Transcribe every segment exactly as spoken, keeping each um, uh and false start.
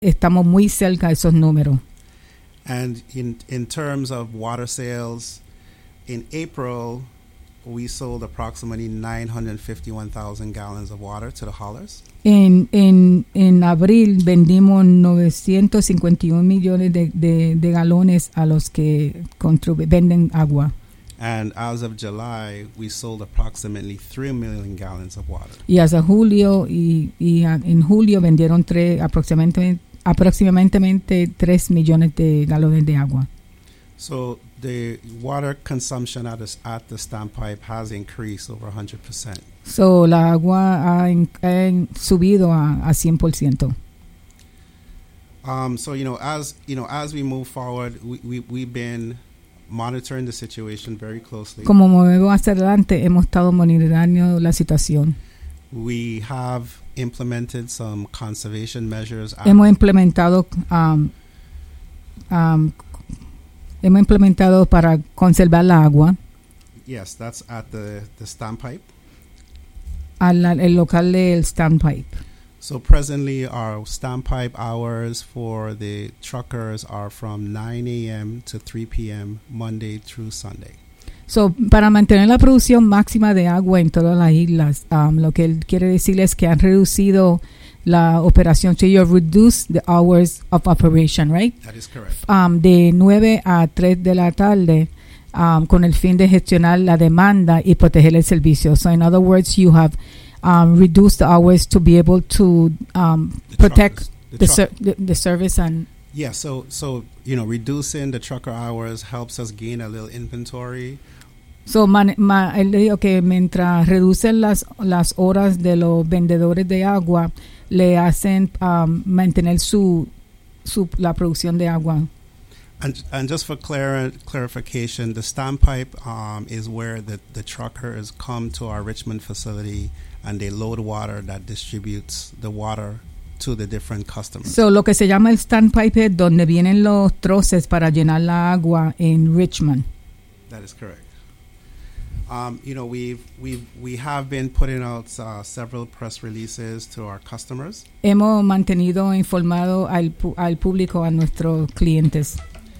estamos muy cerca de esos números. And in in terms of water sales, in April, we sold approximately nine hundred fifty-one thousand gallons of water to the haulers. En, en, en abril vendimos novecientos cincuenta y un millones de, de, de galones a los que contribu- venden agua. And as of July, we sold approximately three million gallons of water. Y hasta julio, y, y a, en julio vendieron tres, aproximadamente, aproximadamente tres millones de galones de agua. So the water consumption at the, at the standpipe has increased over one hundred percent. So, la agua ha, en, ha en subido a, a cien por ciento. Um, so, you know, as, you know, as we move forward, we, we, we've been monitoring the situation very closely. Como movemos hacia adelante, hemos estado monitoreando la situación. We have implemented some conservation measures. Hemos implementado um, um, hemos implementado para conservar la agua. Yes, that's at the, the standpipe. Al el local del standpipe. So presently our standpipe hours for the truckers are from nine a.m. to three p.m. Monday through Sunday. So, para mantener la producción máxima de agua en todas las islas, um, lo que él quiere decir es que han reducido la operación. So you reduce the hours of operation, right? That is correct. Um, de nueve a tres de la tarde, um, con el fin de gestionar la demanda y proteger el servicio. So in other words, you have um, reduced the hours to be able to um, The protect truckers, the the, truck- ser- the the service and Yeah, so so you know, reducing the trucker hours helps us gain a little inventory. So, man, ma, él dijo que mientras reducen las, las horas de los vendedores de agua, le hacen um, mantener su, su la producción de agua. And and just for clar- clarification, the standpipe um, is where the, the truckers come to our Richmond facility and they load water that distributes the water to the different customers. So, lo que se llama el standpipe es donde vienen los troces para llenar la agua en Richmond. That is correct. Um, you know, we've we've we have been putting out uh, several press releases to our customers. Hemos mantenido informado al, pu- al público, a nuestros clientes.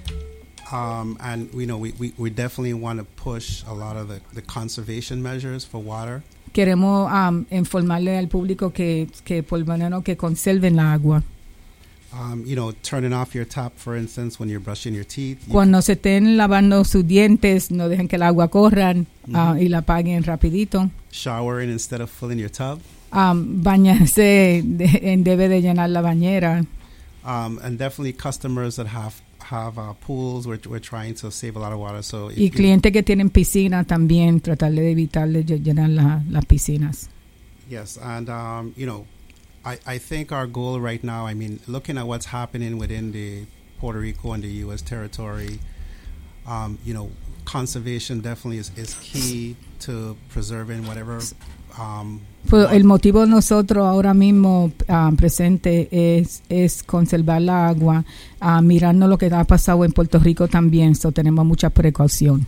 Um, and you know, we, we, we definitely want to push a lot of the, the conservation measures for water. Queremos um, informarle al público que, que por lo menos que conserven la agua. Um, you know, turning off your tap, for instance, when you're brushing your teeth. You Cuando se estén lavando sus dientes, no dejen que el agua corran, Ujú. ah, y la apaguen rapidito. showering instead of filling your tub. Um, bañarse de- en debe de llenar la bañera. Um, and definitely customers that have have uh, pools, we're, we're trying to save a lot of water. So if Y you- clientes que tienen piscina también, tratar de evitar de lle- llenar la- las piscinas. yes, and um, you know, I, I think our goal right now, I mean, looking at what's happening within the Puerto Rico and the U S territory, um, you know, conservation definitely is, is key to preserving whatever. Um, Pues what- el motivo de nosotros ahora mismo ah, presente es, es conservar la agua, ah, mirando lo que ha pasado en Puerto Rico también, so tenemos mucha precaución.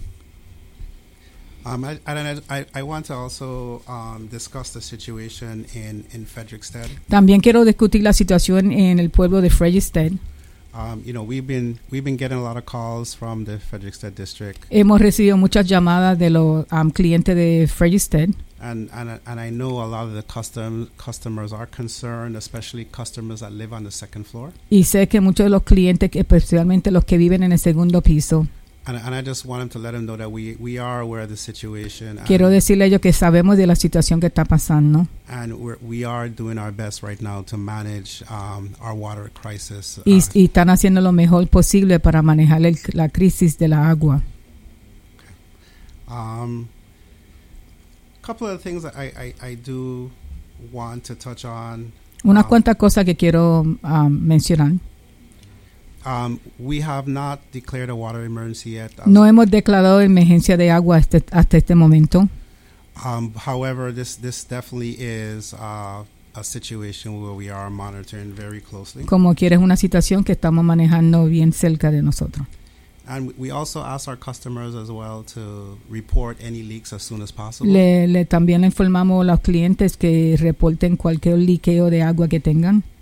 Um, I, and I, I want to also um, discuss the situation in, in Frederiksted. También quiero discutir la situación en el pueblo de Frederiksted. Um, you know, we've been we've been getting a lot of calls from the Frederiksted district, Hemos recibido muchas llamadas de los um, clientes de Frederiksted. and, and and I know a lot of the custom customers are concerned, especially customers that live on the second floor. Y sé que muchos de los clientes, que especialmente los que viven en el segundo piso, And and I just want them to let them know that we, we are aware of the situation, and, quiero decirle a ellos que sabemos de la situación que está pasando and we're, we are doing our best right now to manage um, our water crisis. y, Uh, y están haciendo lo mejor posible para manejar el- la crisis de la agua. Um, couple of things that I, I, I do want to touch on. Unas Um, cuantas cosas que quiero um, mencionar. Um, we have not declared a water emergency yet. No hemos declarado emergencia de agua este- hasta este momento. Um, however, this this definitely is uh, a situation where we are monitoring very closely. Como quiera, es una situación que estamos manejando bien cerca de nosotros. And we also ask our customers as well to report any leaks as soon as possible. Le, le- también le informamos a los clientes que reporten cualquier liqueo de agua que tengan.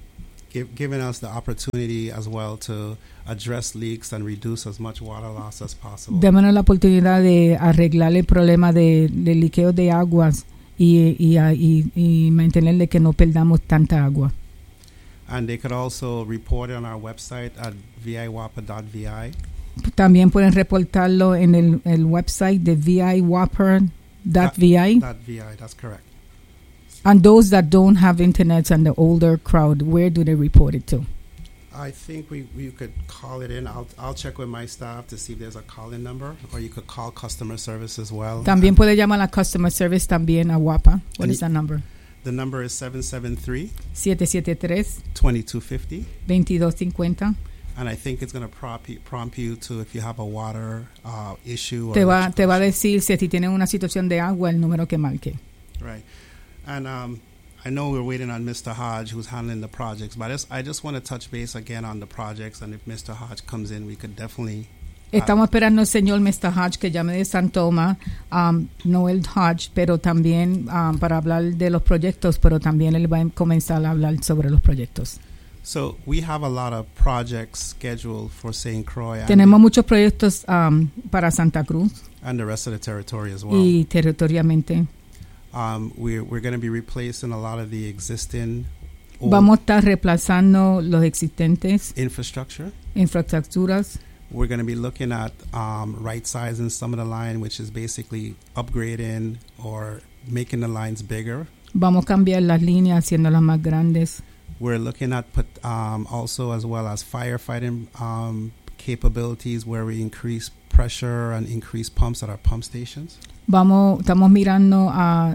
give, giving us the opportunity as well to address leaks and reduce as much water loss as possible. Démonos la oportunidad de arreglar el problema de, de liqueo de aguas y, y, y, y mantenerle que no perdamos tanta agua. And they could also report it on our website at v i w a p a dot v i. También pueden reportarlo en el, el website de v i wapper dot v i. Dot V I, that's correct. And those that don't have internet and the older crowd, where do they report it to? I think we, we could call it in. I'll I'll check with my staff to see if there's a call-in number, or you could call customer service as well. También puede llamar a customer service también a WAPA. What is that number? The number is seven seven three, siete siete tres, two two five zero. veintidós cincuenta. And I think it's going to prompt you, prompt you to if you have a water uh, issue. Or te va te va a decir si tienes una situación de agua el número que marque. Right. And um, I know we're waiting on Mister Hodge, who's handling the projects, but I just, I just want to touch base again on the projects, and if Mister Hodge comes in, we could definitely... Uh, Estamos esperando al señor mister Hodge que llame de San Tomás, um, Noel Hodge, pero también um, para hablar de los proyectos, pero también él va a comenzar a hablar sobre los proyectos. So we have a lot of projects scheduled for Saint Croix. Tenemos muchos proyectos um, para Santa Cruz and the rest of the territory as well. Y territorialmente. Um, we're we're going to be replacing a lot of the existing Vamos a estar reemplazando los existentes infrastructure. Infraestructuras. We're going to be looking at um, right sizing some of the line, which is basically upgrading or making the lines bigger. Vamos a cambiar las líneas haciéndolas más grandes. We're looking at put, um, also as well as firefighting um, capabilities where we increase pressure and increase pumps at our pump stations. Vamos, estamos mirando a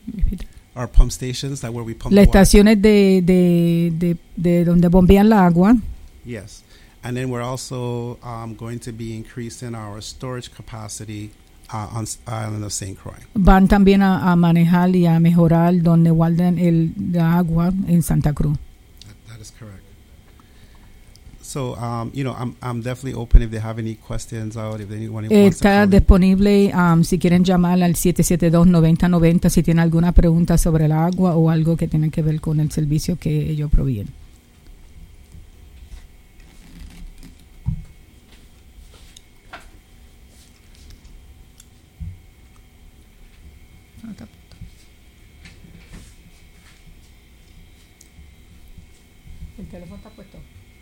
our pump stations, that where we pump las estaciones de, de, de, de donde bombean la agua. Yes. And then we're also um, going to be increasing our storage capacity uh, on the island of Saint Croix. Van también a, a manejar y a mejorar donde guardan el la agua en Santa Cruz. That, that is correct. So, um, you know, I'm I'm definitely open if they have any questions out, if anyone eh, wants Está to disponible um, si quieren llamar al siete siete dos, nueve cero nueve cero si tienen alguna pregunta sobre el agua o algo que tiene que ver con el servicio que ellos proveen. ¿El teléfono está puesto?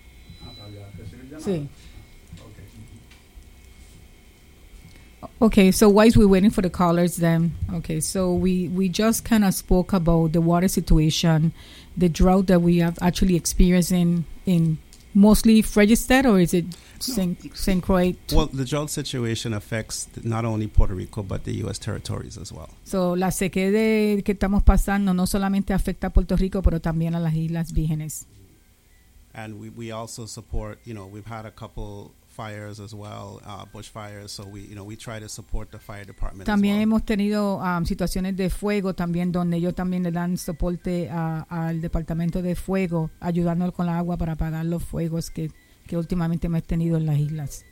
Sí. Okay, so while we're waiting for the callers then, okay, so we, we just kind of spoke about the water situation, the drought that we have actually experiencing in mostly Frederickstead, or is it Saint Saint Croix? Well, the drought situation affects not only Puerto Rico, but the U S territories as well. So, la sequía de, que estamos pasando no solamente afecta a Puerto Rico, pero también a las Islas Vírgenes. And we, we also support, you know, we've had a couple fires as well, uh, bushfires, so we, you know, we try to support the fire department También as well. hemos tenido um, situaciones de fuego también donde ellos también le dan soporte a, al departamento de fuego, ayudándonos con la agua para apagar los fuegos que, que últimamente hemos tenido en las islas.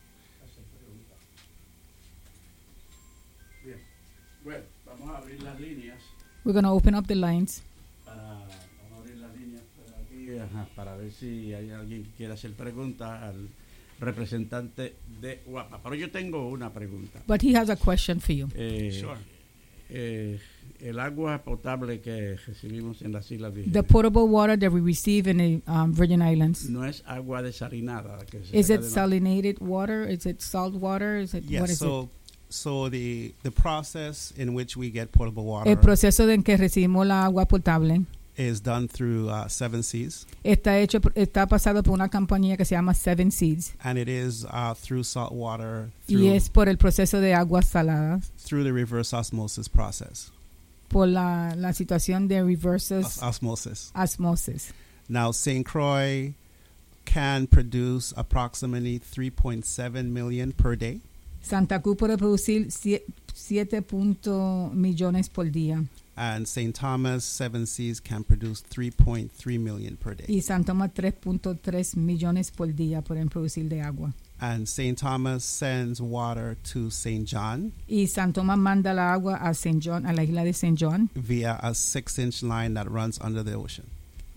Bien. Bueno, vamos a abrir las líneas. We're going to open up the lines. Ajá, para ver si hay alguien que quiera hacer preguntas al representante de WAPA. Pero yo tengo una pregunta. But he has a question for you. Eh, Sure. eh, el agua potable que recibimos en las Islas Vírgenes. The potable water that we receive in the um, Virgin Islands. No es agua desalinada. Que se Is it de salinated water? Is it salt water? Is it, Yes, what is so it? so the the process in which we get potable water El proceso en que recibimos la agua potable is done through uh, Seven Seas, está hecho está pasado por una compañía que se llama Seven Seas and it is uh, through salt water y through, es por el proceso de aguas saladas, through the reverse osmosis process. por la, la situación de reverse Os- osmosis. osmosis. Now, Saint Croix can produce approximately three point seven million per day, Santa Cruz puede producir siete millones por día and Saint Thomas Seven Seas can produce three point three million per day. y San Tomás tres punto tres millones por día pueden producir de agua. And Saint Thomas sends water to Saint John Y San Tomás manda la agua a Saint John, a la isla de Saint John, via a six-inch line that runs under the ocean.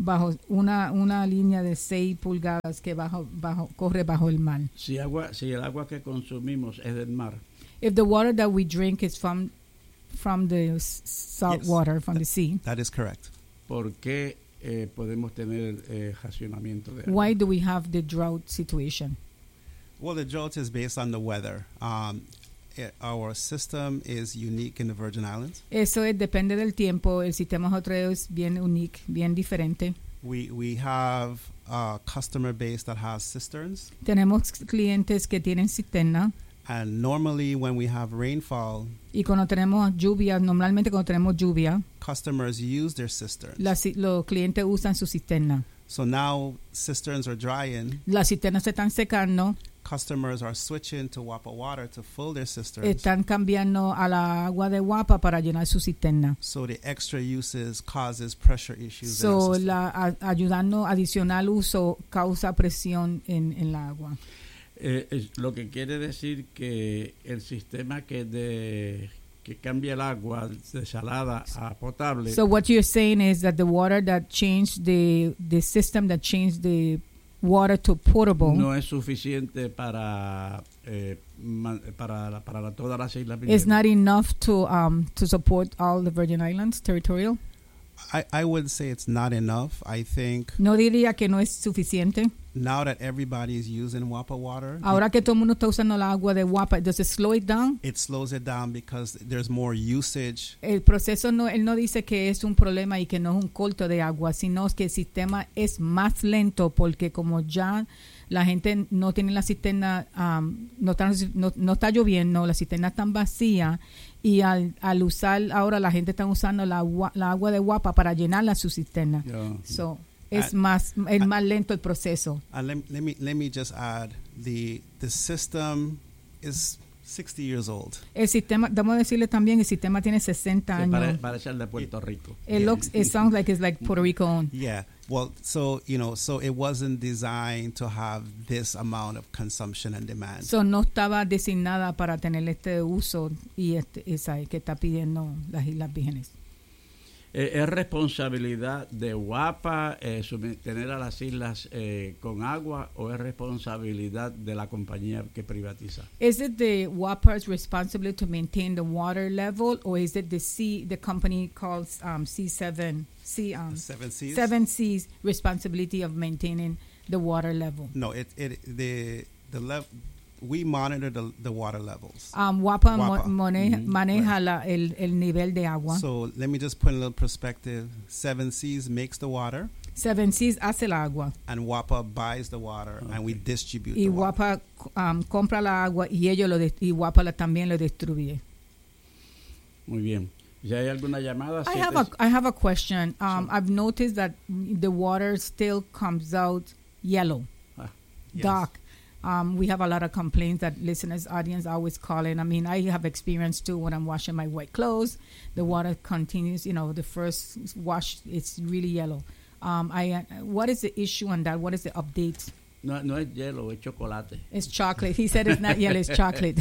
bajo una, una línea de seis pulgadas que bajo, bajo, corre bajo el mar. Si, agua, si el agua que consumimos es del mar, If the water that we drink is from from the s- salt Yes, water, from that- the sea, That is correct. ¿por qué eh, podemos tener eh, racionamiento de agua? why do we have the drought situation? Well, the drought is based on the weather. Um, it, our system is unique in the Virgin Islands. Eso es, depende del tiempo. El sistema hidrológico es bien único, bien diferente. We we have a customer base that has cisterns, Tenemos clientes que tienen cisterna and normally when we have rainfall, y cuando tenemos lluvia, normalmente cuando tenemos lluvia, customers use their cisterns. las ci- los clientes usan su cisterna. So now cisterns are drying. Las cisternas se están secando, Customers are switching to Wapa water to fill their cisterns. están cambiando a la agua de guapa para llenar su cisterna. So the extra uses causes pressure issues. in our So, system. la, a- ayudando adicional uso causa presión en, en la agua. Eh, es lo que quiere decir que el sistema que de que cambia el agua de salada a potable So what you're saying is that the water that changed the the system that changed the water to potable no es suficiente para eh, man- para la- para la- todas las islas is Vírgenes. not enough to um to support all the Virgin Islands territorial. I, I would say it's not enough. I think No diría que no es suficiente. now that everybody is using Wapa water, Ahora que todo el mundo está usando la agua de guapa, does it slow it down? it slows it down because there's more usage. El proceso no, él no dice que es un problema y que no es un corto de agua, sino que el sistema es más lento porque como ya la gente no tiene la cisterna, um, no, está, no, no está lloviendo, la cisterna está vacía y al, al usar ahora la gente está usando la, agua- la agua de guapa para llenarla su cisterna. Yo- So, es Ah, más es ah, más lento el proceso. And let, let me let me just add the the system is sixty years old. El sistema, debo decirle también, el sistema tiene sesenta se pare- años. parece al de Puerto Rico. It looks, it sounds like it's like Puerto Rico owned. Yeah. Well, so you know, so it wasn't designed to have this amount of consumption and demand. So, no estaba designada para tener este uso y este, esa que está pidiendo las Islas Vírgenes. Eh, ¿Es responsabilidad de Wapa eh, tener a las islas eh, con agua o es responsabilidad de la compañía que privatiza? Is it the WAPA's responsibility to maintain the water level, or is it the C, the company called um, C seven, C um, The seven C's. Seven C's responsibility of maintaining the water level? No, it it the the level we monitor the the water levels. Um, WAPA, mo- WAPA. mone- Mhm. maneja Right. la, el, el nivel de agua. So let me just put in a little perspective. Seven C's makes the water, Seven C's hace el agua and Wapa buys the water, and we distribute y the water. WAPA um, compra la agua y ellos lo de- y WAPA la, también lo distribuye. Muy bien. ¿Ya hay alguna llamada? I Siete- have a I have a question. Um, Sure. I've noticed that the water still comes out yellow, Ah, Yes. dark. Um, we have a lot of complaints that listeners, audience always calling. I mean, I have experience too when I'm washing my white clothes. The water continues. You know, the first wash, it's really yellow. Um, I uh, what is the issue on that? What is the update? no, no es hielo, es chocolate. It's chocolate. He said it's not yellow. It's chocolate.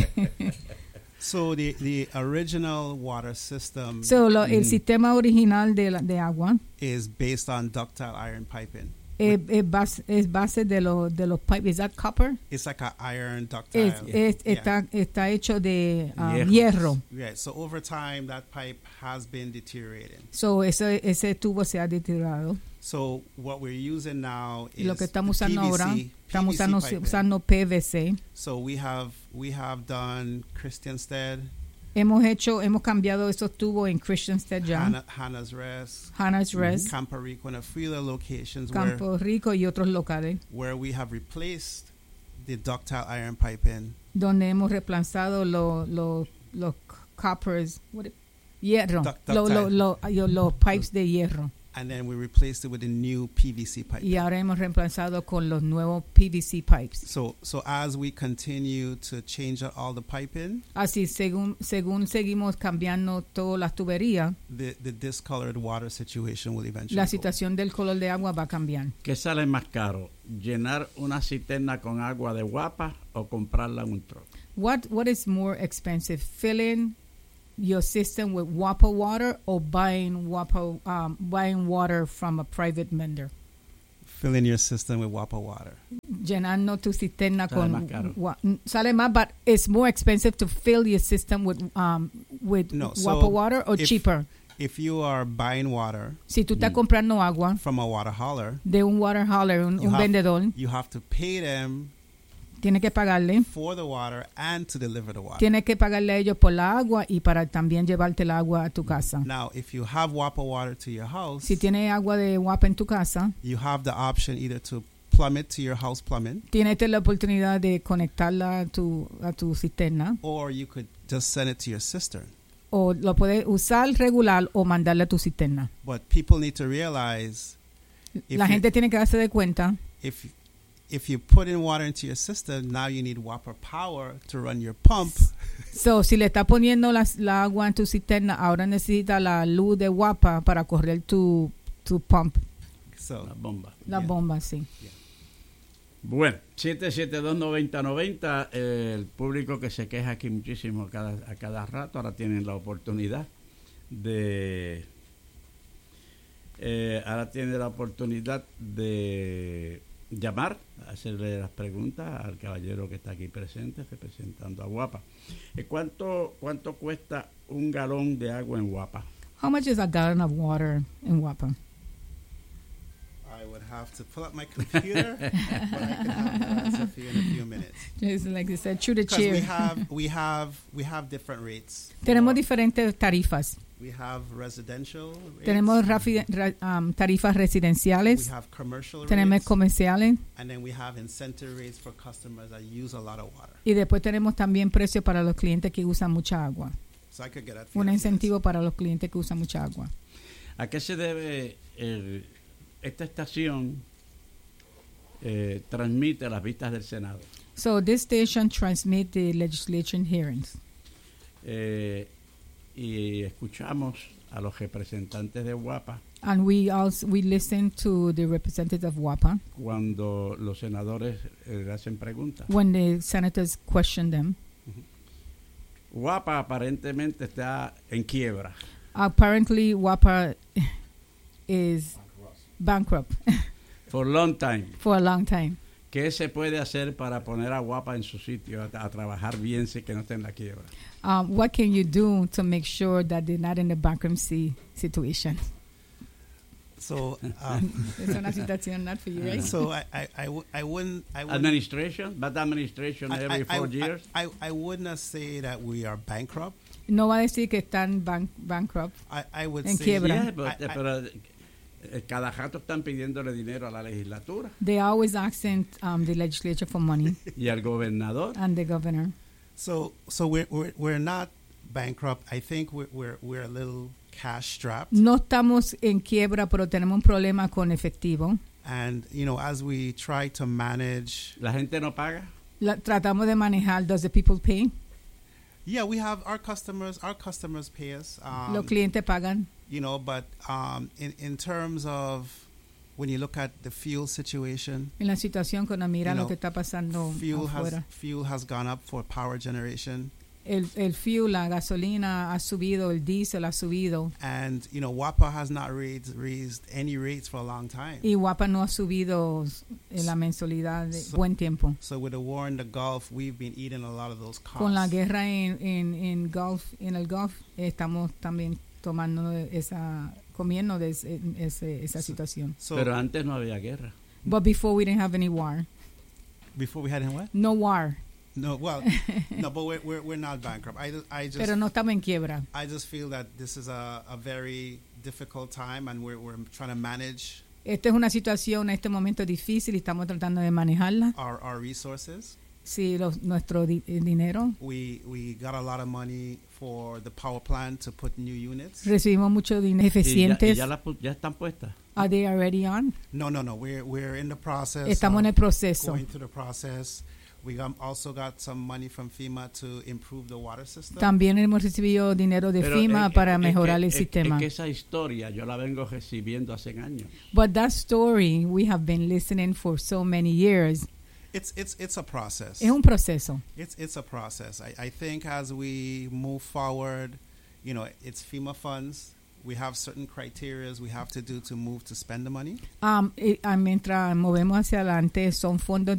So the the original water system so lo, el Mm. sistema original de, la, de agua is based on ductile iron piping. es, es base, es base de los de los pipes. Is that copper? It's like a iron ductile. Es, es- Yeah. está, está hecho de um, Hierro. hierro. Yeah, so over time that pipe has been deteriorating. So ese, ese tubo se ha deteriorado. So what we're using now Y is lo que estamos the usando P V C, ahora, estamos P V C usando, piping. usando P V C. So we have we have done Christiansted, Hemos hecho, hemos cambiado esos tubos en Christiansted ya, Hannah, Hannah's Rest, Hannah's Rest, Campo Rico, and a few other locations Campo Rico y otros locales, where where we have replaced the ductile iron piping donde hemos reemplazado los los los coppers, what it- hierro, Duct- lo- lo- ductile. lo- yo- los pipes de hierro. and then we replaced it with the new P V C pipe. Y ahora hemos reemplazado con los nuevos P V C pipes. So so as we continue to change out all the piping, Así, según según seguimos cambiando todas las tuberías, the the discolored water situation will eventually la go. situación del color de agua va a cambiar. ¿Qué sale más caro? ¿Llenar una cisterna con agua de Wapa o comprarla en un truck? What what is more expensive, filling your system with W A P A water or buying W A P A, um, buying water from a private vendor? Filling your system with W A P A water. Llenando tu cisterna Sale con más caro. wa- sale más, but it's more expensive to fill your system with um with No, W A P A so water or if- cheaper. If you are buying water Si tú estás Mm. comprando agua from a water hauler, de un water hauler, un, You un have- vendedor, you have to pay them tienes que pagarle, for the water and to deliver the water. tienes que pagarle a ellos por la agua y para también llevarte el agua a tu casa. Now, if you have W A P A water to your house, Si tienes agua de W A P A en tu casa, you have the option either to plumb it to your house plumbing, tienes la oportunidad de conectarla a tu, a tu cisterna or you could just send it to your cistern. o lo puedes usar regular o mandarle a tu cisterna. But people need to realize if La you- gente tiene que darse de cuenta if if you put in water into your system, now you need W A P A power to run your pump. So, si le estás poniendo las- la agua en tu cisterna, ahora necesita la luz de W A P A para correr tu, tu pump, So La bomba. la Yeah. bomba, sí. Bueno, siete siete dos, noventa noventa, eh, el público que se queja aquí muchísimo a cada, a cada rato, ahora tienen la oportunidad de... eh, ahora tiene la oportunidad de llamar, hacerle las preguntas al caballero que está aquí presente, representando a W A P A. Eh, ¿cuánto, ¿Cuánto cuesta un galón de agua en W A P A? How much is a gallon of water in W A P A? I would have to pull up my computer, but I can have the answer for you in a few minutes. Just like you said, through the Because chair. we have we have we have different rates. Tenemos For- diferentes tarifas. We have residential rates. Tenemos rafi- ra- um, tarifas We residenciales, have commercial tenemos rates, comerciales and then we have incentive rates for customers that use a lot of water. y después tenemos también precios para los clientes que usan mucha agua. So I could get that. for Un you. incentivo para los clientes que usan mucha agua. ¿A qué se debe el- esta estación eh, transmite las vistas del Senado? So this station transmits the legislation hearings. Eh, y escuchamos a los representantes de W A P A And we also we listen to the representative of W A P A cuando los senadores eh, le hacen preguntas. when the senators question them. W A P A aparentemente está en quiebra. Apparently, W A P A is bankrupt For long time. for a long time. ¿Qué se puede hacer para poner a W A P A en su sitio, a, a trabajar bien, sin que no esté en la quiebra? Um, what can you do to make sure that they're not in the bankruptcy situation? So, um, Es una situación not for you, right? so I, I, I, w- I wouldn't, I wouldn't, Administration, bad administration I, every I, four I, years. I, I would not say that we are bankrupt. No va a decir que están bank, bankrupt. I, I would En say quiebra. Yeah, pero, I- I- pero, eh, cada rato están pidiéndole dinero a la legislatura They always asking um, the legislature for money y al gobernador. and the governor. so. So we're, we're we're not bankrupt. I think we're we're, we're a little cash strapped. No estamos en quiebra, pero tenemos un problema con efectivo. And you know, as we try to manage, La gente no paga. La, tratamos de manejar. Does the people pay? yeah, we have our customers. Our customers pay us. Um, Los clientes pagan. you know, but um, in in terms of when you look at the fuel situation, En la situación cuando mira You lo know, que está pasando fuel has afuera. fuel has gone up for power generation, El, el fuel, la gasolina ha subido, el diésel ha subido. and you know, W A P A has not raised raised any rates for a long time. Y W A P A no ha subido eh, la mensualidad de So- buen tiempo. So with the war in the Gulf, we've been eating a lot of those costs. Con la guerra en, en, en, Gulf, en el Gulf, eh, estamos también tomando esa, comiendo de ese, ese- esa So- situación. So Pero antes no había guerra. But before we didn't have any war. before we had him, what? No war. No, well, no, but we're, we're we're not bankrupt. I just I just Pero no estamos en quiebra. I just feel that this is a, a very difficult time, and we're we're trying to manage Esta es una situación, este momento difícil y estamos tratando de manejarla. our, our resources. Sí, los, nuestro di- eh, dinero. We we got a lot of money for the power plant to put new units. Recibimos mucho dinero Y ya, y eficientes. ya, las pu- ya están puestas. Are they already on? No, no, no. We're we're in the process. Estamos of en el proceso. Going through the process. We got, also got some money from FEMA to improve the water system. También hemos recibido dinero de Pero FEMA es que- para es que- mejorar el es- sistema. Es que esa historia yo la vengo recibiendo hace años. But that story we have been listening for so many years. It's it's it's a process. Es un proceso. It's it's a process. I, I think as we move forward, you know, it's FEMA funds. We have certain criteria we have to do to move to spend the money. Um, y, ah, mientras movemos hacia adelante, son fondos